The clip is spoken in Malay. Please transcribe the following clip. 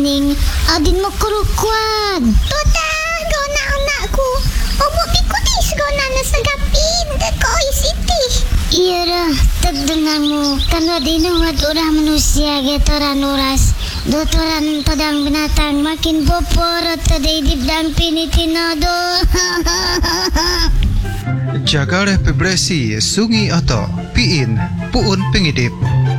ning adin mo kurukuan. Tuta, gona anakku. Omo pikutis gona na sa gapin. Dako isiti. Iya ra, tagdengan mo. Kano din ang madura manusia getoran oras. Dotoran tadang binatang makin popor at taday dibdang pinitinado. Jagar pebresi sungi ato piin puun pengidip.